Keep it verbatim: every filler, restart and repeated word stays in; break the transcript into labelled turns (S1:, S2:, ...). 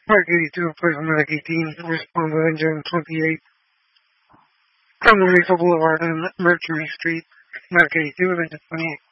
S1: Park eighty-two, apartment Medic eighteen, respond to engine twenty-eight, from the Rico Boulevard and Mercury Street, Medic eighty-two, engine twenty-eight.